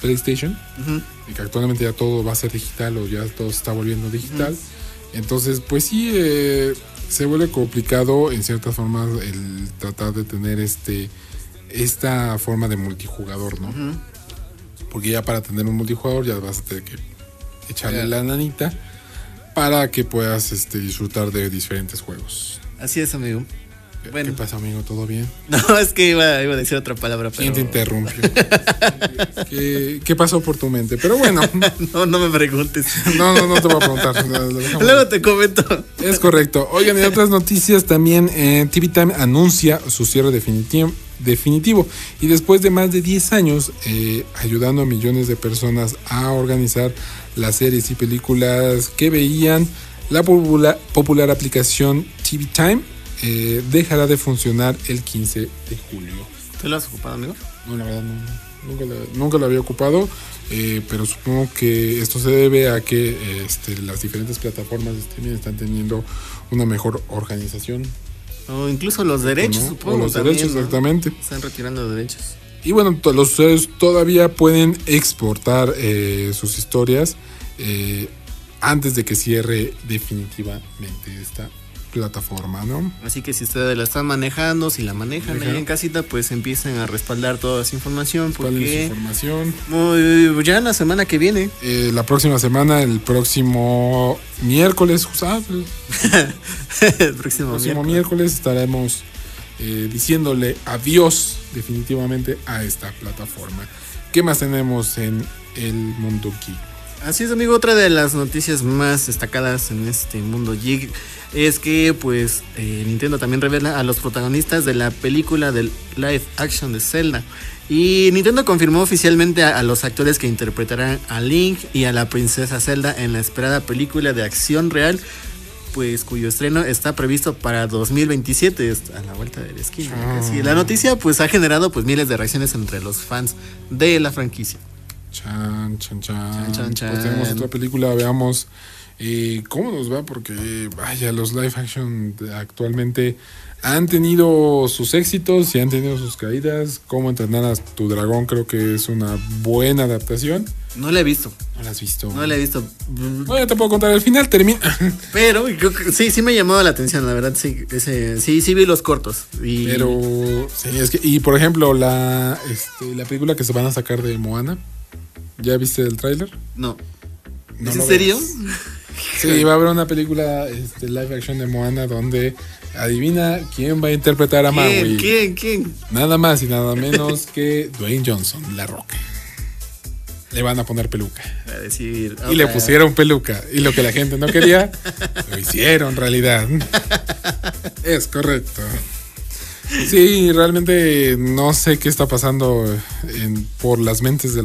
PlayStation, y que actualmente ya todo va a ser digital o ya todo se está volviendo digital. Entonces, pues sí, se vuelve complicado en ciertas formas el tratar de tener esta forma de multijugador, ¿no? Porque ya para tener un multijugador ya vas a tener que echarle la nanita para que puedas disfrutar de diferentes juegos. Así es, amigo. Bueno. ¿Qué pasa, amigo? ¿Todo bien? No, es que iba a decir otra palabra, pero... ¿Quién te interrumpió? ¿Qué pasó por tu mente? Pero bueno. No me preguntes. No te voy a preguntar. Luego te comento. Es correcto. Oigan, y otras noticias también. TV Time anuncia su cierre definitivo. Y después de más de 10 años ayudando a millones de personas a organizar las series y películas que veían, la popular aplicación TV Time dejará de funcionar el 15 de julio. ¿Tú lo has ocupado, amigo? No, la verdad nunca lo había ocupado, pero supongo que esto se debe a que las diferentes plataformas de streaming están teniendo una mejor organización. O incluso los derechos, ¿no? supongo. O los también, derechos, ¿no? exactamente. Están retirando derechos. Y bueno, los usuarios todavía pueden exportar sus historias antes de que cierre definitivamente esta plataforma, ¿no? Así que si ustedes la están manejando, si la manejan ahí en casita, pues empiecen a respaldar toda esa información. Porque ya la semana que viene. La próxima semana, el próximo miércoles, el próximo miércoles estaremos diciéndole adiós definitivamente a esta plataforma. ¿Qué más tenemos en el mundo geek? Así es, amigo, otra de las noticias más destacadas en este mundo geek es que pues Nintendo también revela a los protagonistas de la película del live action de Zelda. Y Nintendo confirmó oficialmente a los actores que interpretarán a Link y a la princesa Zelda en la esperada película de acción real, pues cuyo estreno está previsto para 2027, a la vuelta de la esquina. Así, la noticia pues ha generado pues miles de reacciones entre los fans de la franquicia. Chan. Pues tenemos otra película, veamos cómo nos va, porque vaya, los live action actualmente han tenido sus éxitos y han tenido sus caídas. Cómo entrenar a tu dragón creo que es una buena adaptación. No la he visto. ¿No la has visto? No la he visto. Bueno, te puedo contar el final, termina. Pero creo que sí me llamó la atención, la verdad, sí vi los cortos. Pero sí, es que, y por ejemplo, la película que se van a sacar de Moana, ¿ya viste el tráiler? No. ¿Es en serio? Sí, va a haber una película live action de Moana donde adivina quién va a interpretar a Maui. ¿Quién? Nada más y nada menos que Dwayne Johnson, La Roca. Le van a poner peluca. A decir, y le pusieron peluca. Y lo que la gente no quería, lo hicieron realidad. Es correcto. Sí, realmente no sé qué está pasando por las mentes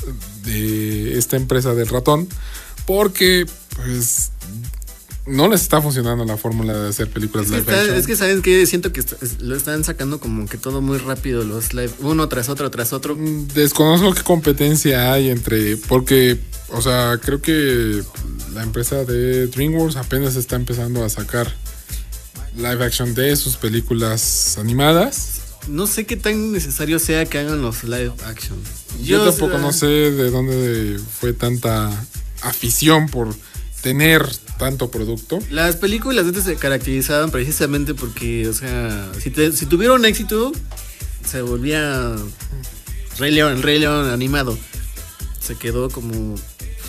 de esta empresa del ratón, porque pues no les está funcionando la fórmula de hacer películas live action. Es que ¿saben qué? Siento que lo están sacando como que todo muy rápido, los live, uno tras otro. Desconozco qué competencia hay porque, o sea, creo que la empresa de DreamWorks apenas está empezando a sacar live action de sus películas animadas. No sé qué tan necesario sea que hagan los live action. Yo tampoco no sé de dónde fue tanta afición por tener tanto producto. Las películas antes se caracterizaban precisamente porque, o sea, si tuvieron éxito, se volvía Rey León animado. Se quedó como...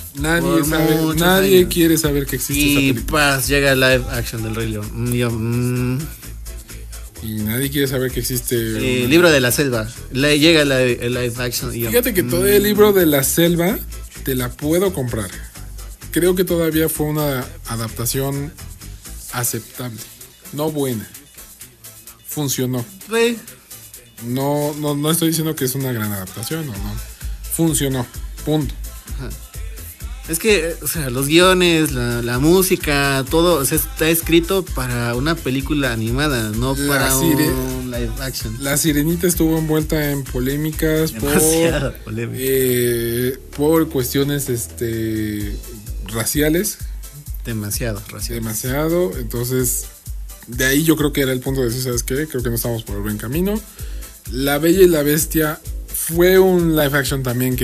Nadie quiere saber que existe esa película. Y llega el live action del Rey León. Y nadie quiere saber que existe... Libro de la Selva. Llega el live action. Fíjate que todo el Libro de la Selva te la puedo comprar. Creo que todavía fue una adaptación aceptable. No buena. Funcionó. No estoy diciendo que es una gran adaptación. No. Funcionó. Punto. Ajá. Es que, o sea, los guiones, la música, todo, o sea, está escrito para una película animada, no para un live action. La Sirenita estuvo envuelta en polémicas por cuestiones raciales. Demasiado. Entonces, de ahí yo creo que era el punto de decir, ¿sabes qué? Creo que no estamos por el buen camino. La Bella y la Bestia fue un live action también que